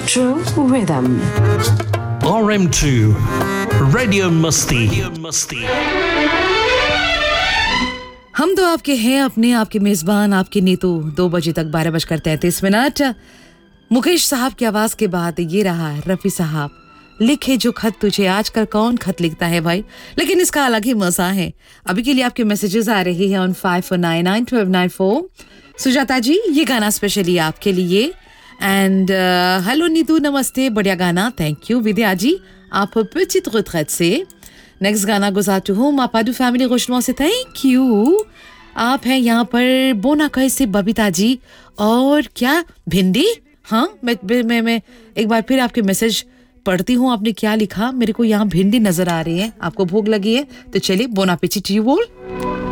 True Rhythm. RM2 Radio Musti. हम तो आपके हैं अपने आपके मेजबान आपके नीतू 2 बजे तक 12:33 मुकेश साहब की आवाज के बाद ये रहा रफी साहब लिखे जो खत तुझे। आजकल कौन खत लिखता है भाई, लेकिन इसका अलग ही मजा है। अभी के लिए आपके मैसेजेस आ रहे हैं ऑन 54991294। सुजाता जी ये गाना स्पेशली आपके लिए। एंड हेलो नीतू नमस्ते, बढ़िया गाना, थैंक यू। विद्या जी आप petite retraite से। नेक्स्ट गाना गुजारती हूँ मापादू फैमिली खुशनुमा से, थैंक यू। आप हैं यहाँ पर बोनाकय से बबीता जी। और क्या भिंडी, हाँ मैं एक बार फिर आपके मैसेज पढ़ती हूँ, आपने क्या लिखा। मेरे को यहाँ भिंडी नजर आ रही है, आपको भूख लगी है तो चलिए bone appétit to you all.